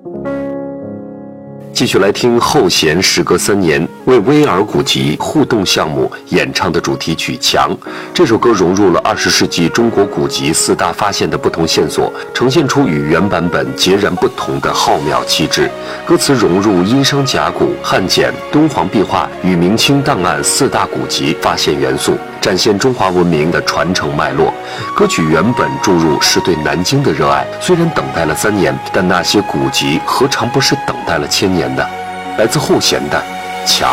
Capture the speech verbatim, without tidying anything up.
继续来听后弦时隔三年为威尔古籍互动项目演唱的主题曲《墙》。这首歌融入了二十世纪中国古籍四大发现的不同线索，呈现出与原版本截然不同的浩渺气质。歌词融入殷商甲骨、汉简、敦煌壁画与明清档案四大古籍发现元素，展现中华文明的传承脉络。歌曲原本注入是对南京的热爱，虽然等待了三年，但那些古籍何尝不是等待了千年的？来自后弦的《墙》。